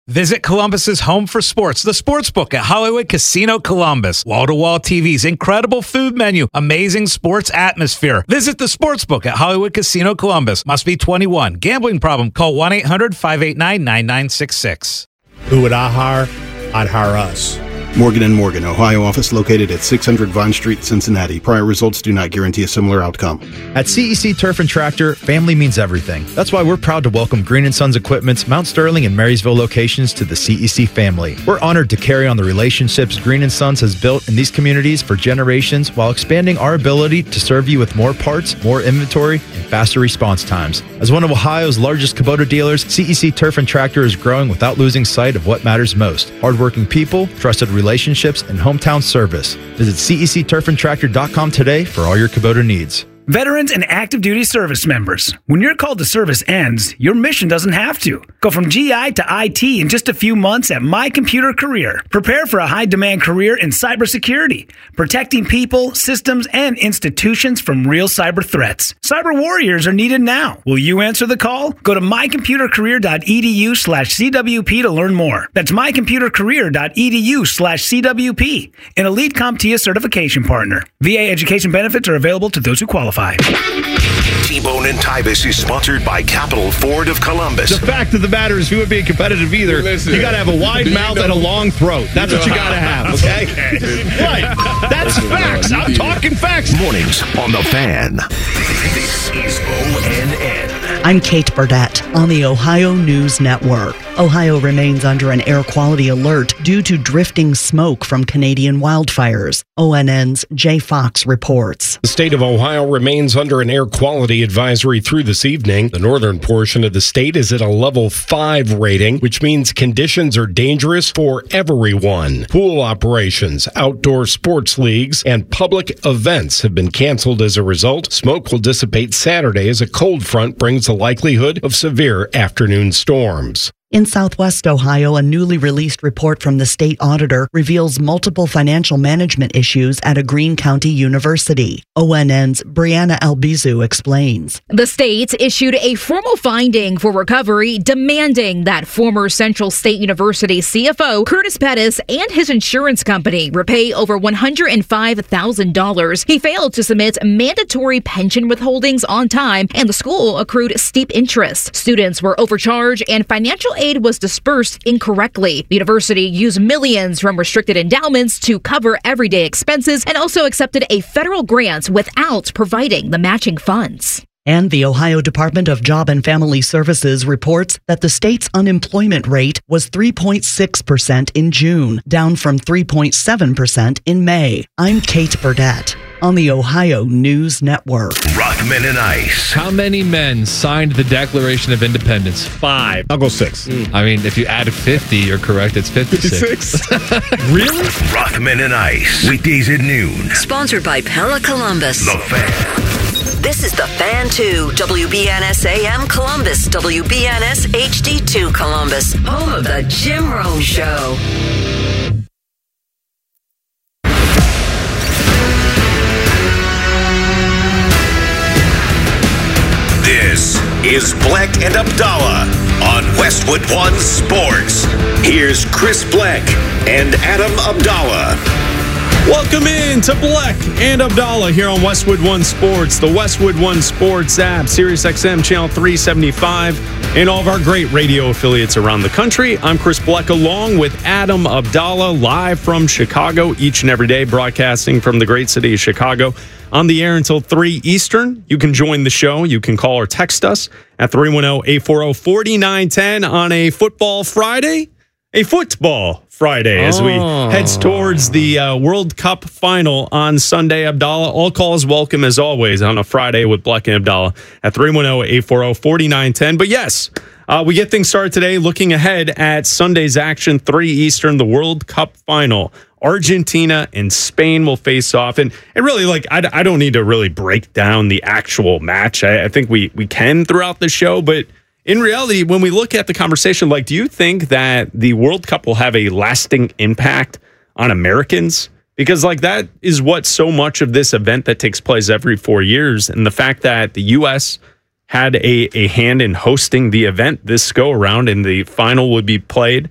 Visit Columbus's home for sports, the Sportsbook at Hollywood Casino Columbus. Wall-to-wall TVs, incredible food menu, amazing sports atmosphere. Visit the Sportsbook at Hollywood Casino Columbus. Must be 21. Gambling problem? Call 1-800-589-9966. Who would I hire? I'd hire us. Morgan & Morgan, Ohio office located at 600 Vine Street, Cincinnati. Prior results do not guarantee a similar outcome. At CEC Turf and Tractor, family means everything. That's why we're proud to welcome Green & Sons Equipment's Mount Sterling and Marysville locations to the CEC family. We're honored to carry on the relationships Green & Sons has built in these communities for generations while expanding our ability to serve you with more parts, more inventory, and faster response times. As one of Ohio's largest Kubota dealers, CEC Turf and Tractor is growing without losing sight of what matters most. Hardworking people, trusted relationships, and hometown service. Visit CECTurfandTractor.com today for all your Kubota needs. Veterans and active duty service members, when your call to service ends, your mission doesn't have to. Go from GI to IT in just a few months at My Computer Career. Prepare for a high-demand career in cybersecurity, protecting people, systems, and institutions from real cyber threats. Cyber warriors are needed now. Will you answer the call? Go to mycomputercareer.edu/CWP to learn more. That's mycomputercareer.edu/CWP, an Elite CompTIA certification partner. VA education benefits are available to those who qualify. T-Bone and Tybus is sponsored by Capital Ford of Columbus. The fact of the matter is, we would be competitive either. You got to have a wide mouth and a long throat. That's what you got to have, okay? Right. That's facts. I'm talking facts. Mornings on The Fan. This is ONN. I'm Kate Burdett on the Ohio News Network. Ohio remains under an air quality alert due to drifting smoke from Canadian wildfires. ONN's Jay Fox reports. The state of Ohio remains under an air quality advisory through this evening. The northern portion of the state is at a level 5 rating, which means conditions are dangerous for everyone. Pool operations, outdoor sports leagues, and public events have been canceled as a result. Smoke will dissipate Saturday as a cold front brings the likelihood of severe afternoon storms. In Southwest Ohio, a newly released report from the state auditor reveals multiple financial management issues at a Greene County university. ONN's Brianna Albizu explains. The state issued a formal finding for recovery demanding that former Central State University CFO Curtis Pettis and his insurance company repay over $105,000. He failed to submit mandatory pension withholdings on time, and the school accrued steep interest. Students were overcharged, and financial aid was dispersed incorrectly. The university used millions from restricted endowments to cover everyday expenses and also accepted a federal grant without providing the matching funds. And the Ohio Department of Job and Family Services reports that the state's unemployment rate was 3.6% in June, down from 3.7% in May. I'm Kate Burdett on the Ohio News Network. Rothman and Ice. How many men signed the Declaration of Independence? 5. I'll go 6. I mean, if you add 50, you're correct. It's 56. Really? Rothman and Ice. Weekdays at noon. Sponsored by Pella Columbus. The Fan. This is The Fan 2, WBNS AM Columbus, WBNS HD2 Columbus, home of the Jim Rome Show. This is Bleck and Abdallah on Westwood One Sports. Here's Chris Bleck and Adam Abdallah. Welcome in to Bleck and Abdallah here on Westwood One Sports, the Westwood One Sports app, SiriusXM Channel 375, and all of our great radio affiliates around the country. I'm Chris Bleck along with Adam Abdallah, live from Chicago each and every day, broadcasting from the great city of Chicago. On the air until 3 Eastern. You can join the show. You can call or text us at 310-840-4910 on a football Friday. A football Friday as we head towards the World Cup final on Sunday, Abdallah. All calls welcome as always on a Friday with Bleck and Abdallah at 310-840-4910. But yes, we get things started today looking ahead at Sunday's action, 3 Eastern, the World Cup final. Argentina and Spain will face off. And really, like, I don't need to really break down the actual match. I think we can throughout the show. But in reality, when we look at the conversation, like, do you think that the World Cup will have a lasting impact on Americans? Because, like, that is what so much of this event that takes place every 4 years. And the fact that the U.S. had a hand in hosting the event this go around and the final would be played